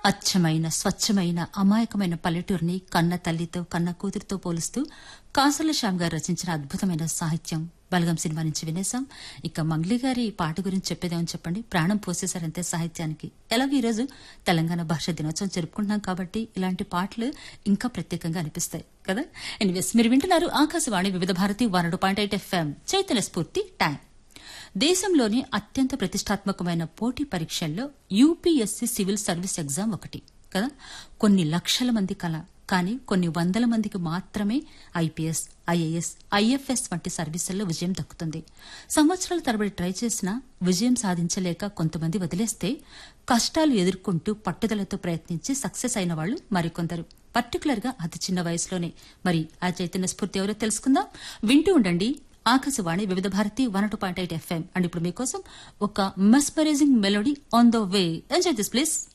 అచ్చమైన స్వచ్ఛమైన అమాయకమైన పల్లెటూరిని కన్న తల్లితో కన్న కూతురుతో పోలుస్తూ కాసర్ల శ్యామ్ గారు రచించిన అద్భుతమైన సాహిత్యం బలగం సినిమా నుంచి వినేశాం. ఇక మంగ్లీ గారి పాట గురించి చెప్పేదేమని చెప్పండి, ప్రాణం పోసేశారంతే సాహిత్యానికి. ఎలాగో ఈరోజు తెలంగాణ భాషా దినోత్సవం జరుపుకుంటున్నాం కాబట్టి ఇలాంటి పాటలు ఇంకా ప్రత్యేకంగా అనిపిస్తాయి కదా. ఎనీవేస్, మీరు వింటున్నారు ఆకాశవాణి వివిధ భారతి 102.8 FM చైతన్య స్ఫూర్తి టైం. దేశంలోని అత్యంత ప్రతిష్టాత్మకమైన పోటీ పరీక్షల్లో యూపీఎస్సీ సివిల్ సర్వీస్ ఎగ్జామ్ ఒకటి కదా. కొన్ని లక్షల మంది కల, కానీ కొన్ని వందల మందికి మాత్రమే ఐపీఎస్, ఐఏఎస్, ఐఎఫ్ఎస్ వంటి సర్వీసుల్లో విజయం దక్కుతుంది. సంవత్సరాల తరబడి ట్రై చేసినా విజయం సాధించలేక కొంతమంది వదిలేస్తే, కష్టాలు ఎదుర్కొంటూ పట్టుదలతో ప్రయత్నించి సక్సెస్ అయిన వాళ్లు మరికొందరు, పర్టికులర్ గా అతి చిన్న వయసులోనే. మరి ఆ చైతన్య స్ఫూర్తి ఎవరో తెలుసుకుందాం. వింటూ ఉండండి ఆకాశవాణి వివిధ భారతి 102.8 FM. అండ్ ఇప్పుడు మీకోసం ఒక mesmerising melody on the way. Enjoy this please.